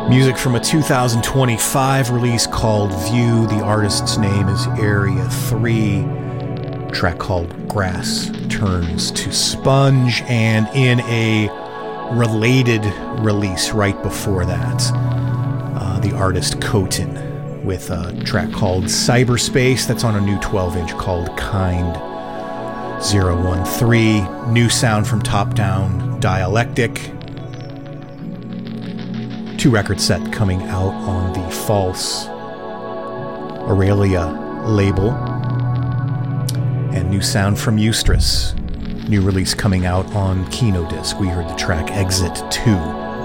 Music from a 2025 release called View. The artist's name is Area 3. Track called Grass Turns to Sponge. And in a related release right before that, the artist Kotin with a track called Cyberspace. That's on a new 12-inch called Kind 013. New sound from Top Down Dialectic. 2-record set coming out on the False Aurelia label. And new sound from Eustress. New release coming out on Kino Disc. We heard the track Exit 2.